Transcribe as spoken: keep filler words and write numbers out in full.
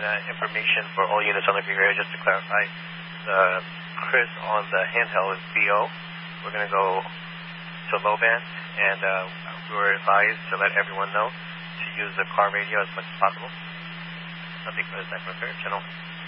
uh, information for all units on the Green Radio, just to clarify. The Chris on the handheld is B O. We're going to go to low band, and uh, we were advised to let everyone know to use the car radio as much as possible. Nothing for the second or third channel.